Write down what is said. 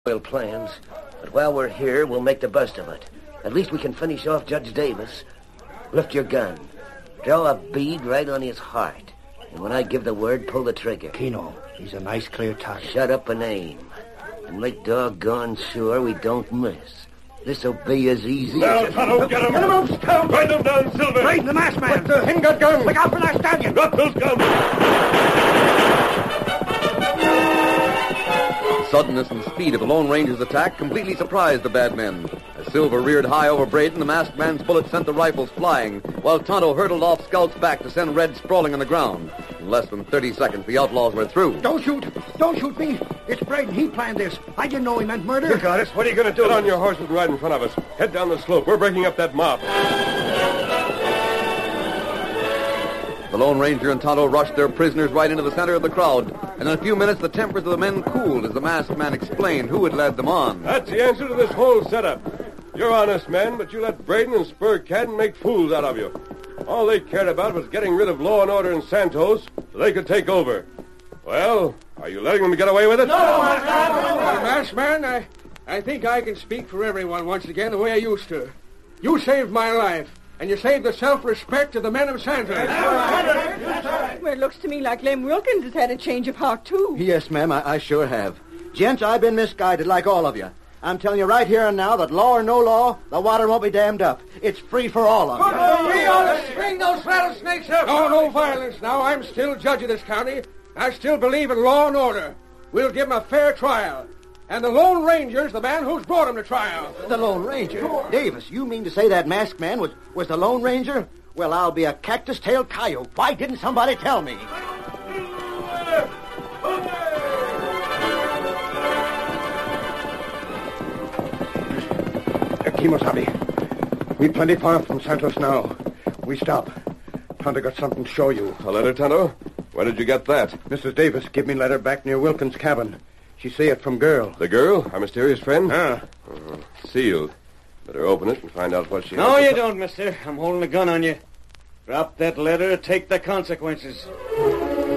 plans, but while we're here, we'll make the best of it. At least we can finish off Judge Davis. Lift your gun. Draw a bead right on his heart. And when I give the word, pull the trigger. Keno, he's a nice, clear target. Shut up and aim. And make doggone sure we don't miss. This'll be as easy as... Tonto, get him! Get him out, Scout! Ride them down, Silver! Right in the masked man! But the got guns! Look out for that stallion! Drop those guns! Suddenness and speed of the Lone Ranger's attack completely surprised the bad men. As Silver reared high over Braden, the masked man's bullet sent the rifles flying, while Tonto hurtled off Scout's back to send Red sprawling on the ground. In less than 30 seconds, the outlaws were through. Don't shoot! Don't shoot me! It's Braden. He planned this. I didn't know he meant murder. You got it. What are you going to do? Get on your horses and ride in front of us. Head down the slope. We're breaking up that mob. The Lone Ranger and Tonto rushed their prisoners right into the center of the crowd, and in a few minutes the tempers of the men cooled as the masked man explained who had led them on. That's the answer to this whole setup. You're honest men, but you let Braden and Spur Cadden make fools out of you. All they cared about was getting rid of law and order in Santos so they could take over. Well, are you letting them get away with it? No, masked man, I think I can speak for everyone once again the way I used to. You saved my life. And you saved the self-respect of the men of Santos. Well, it looks to me like Lem Wilkins has had a change of heart, too. Yes, ma'am, I sure have. Gents, I've been misguided like all of you. I'm telling you right here and now that law or no law, the water won't be dammed up. It's free for all of you. We ought to string those rattlesnakes up. No violence now. I'm still judge of this county. I still believe in law and order. We'll give them a fair trial. And the Lone Ranger's the man who's brought him to trial. The Lone Ranger? Davis, you mean to say that masked man was the Lone Ranger? Well, I'll be a cactus-tailed coyote. Why didn't somebody tell me? Kimosabe, we plenty far from Santos now. We stop. Tonto got something to show you. A letter, Tonto? Where did you get that? Mrs. Davis give me letter back near Wilkins' cabin. She say it from girl. The girl? Our mysterious friend? Sealed. Better open it and find out what she has. No, you don't, mister. I'm holding a gun on you. Drop that letter, take the consequences.